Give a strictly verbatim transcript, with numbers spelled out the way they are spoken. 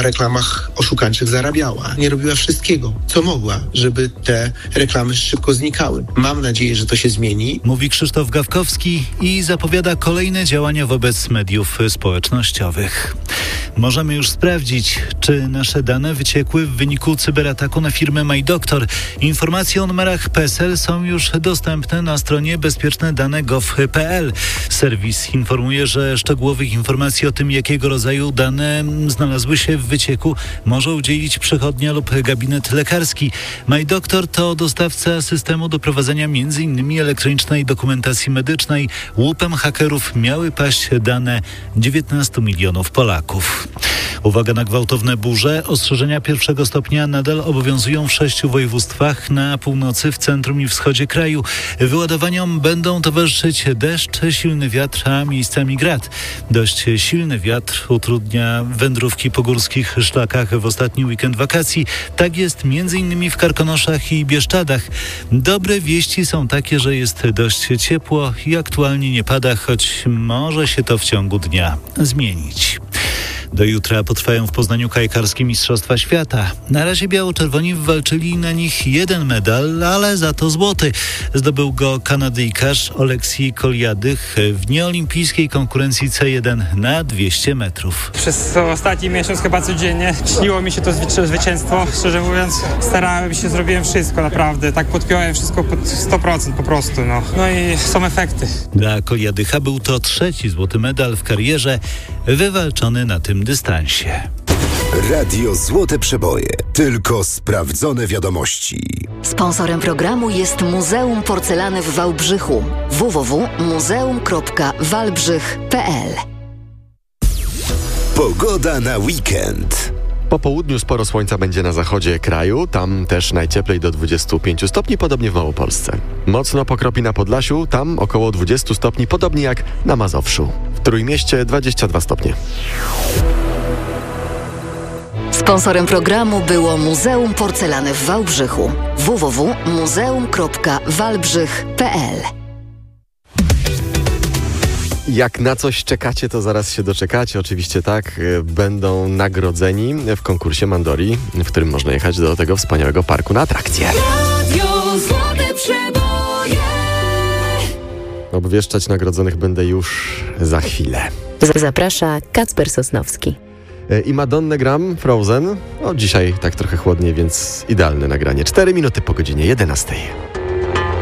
reklamach oszukańczych zarabiała. Nie robiła wszystkiego, co mogła, żeby te reklamy szybko znikały. Mam nadzieję, że to się zmieni. Mówi Krzysztof Gawkowski i zapowiada kolejne działania wobec mediów społecznościowych. Możemy już sprawdzić, czy nasze dane wyciekły w wyniku cyberataku na firmę MyDoktor. Informacje o numerach P E S E L są już dostępne na stronie bezpieczne dane gov kropka p l. Serwis informuje, że szczegółowych informacji o tym, jakiego rodzaju dane znalazły się w wycieku, może udzielić przychodnia lub gabinet lekarski. MyDoktor to dostawca systemu do prowadzenia między innymi elektronicznej dokumentacji medycznej. Łupem hakerów miały paść dane dziewiętnastu milionów Polaków. Uwaga na gwałtowne burze. Ostrzeżenia pierwszego stopnia nadal obowiązują w sześciu województwach na północy, w centrum i wschodzie kraju. Wyładowaniom będą towarzyszyć deszcz, silny wiatr, a miejscami grad. Dość silny wiatr utrudnia wędrówki po górskich szlakach w ostatni weekend wakacji. Tak jest między innymi w Karkonoszach i Bieszczadach. Dobre wieści są takie, że jest dość ciepło i aktualnie nie pada, choć może się to w ciągu dnia zmienić. Do jutra potrwają w Poznaniu kajakarskie Mistrzostwa Świata. Na razie biało-czerwoni wywalczyli na nich jeden medal, ale za to złoty. Zdobył go Kanadyjkarz Oleksij Koliadych w nieolimpijskiej konkurencji C jeden na dwieście metrów. Przez ostatni miesiąc chyba codziennie śniło mi się to zwy- zwycięstwo. Szczerze mówiąc, starałem się, zrobiłem wszystko naprawdę. Tak podpiąłem wszystko pod sto procent po prostu. No, no i są efekty. Dla Koliadycha był to trzeci złoty medal w karierze wywalczony na tym dystansie. Radio Złote Przeboje. Tylko sprawdzone wiadomości. Sponsorem programu jest Muzeum Porcelany w Wałbrzychu. w w w kropka muzeum kropka wałbrzych kropka p l. Pogoda na weekend. Po południu sporo słońca będzie na zachodzie kraju, tam też najcieplej do dwudziestu pięciu stopni, podobnie w Małopolsce. Mocno pokropi na Podlasiu, tam około dwudziestu stopni, podobnie jak na Mazowszu. W Trójmieście dwadzieścia dwa stopnie. Sponsorem programu było Muzeum Porcelany w Wałbrzychu. w w w kropka muzeum kropka wałbrzych kropka p l. Jak na coś czekacie, to zaraz się doczekacie. Oczywiście tak, będą nagrodzeni w konkursie Mandori, w którym można jechać do tego wspaniałego parku na atrakcje. Radio Złote Przeboje. Obwieszczać nagrodzonych będę już za chwilę. Zaprasza Kacper Sosnowski. I Madonnę gram, Frozen. O, dzisiaj tak trochę chłodniej, więc idealne nagranie. Cztery minuty po godzinie jedenastej.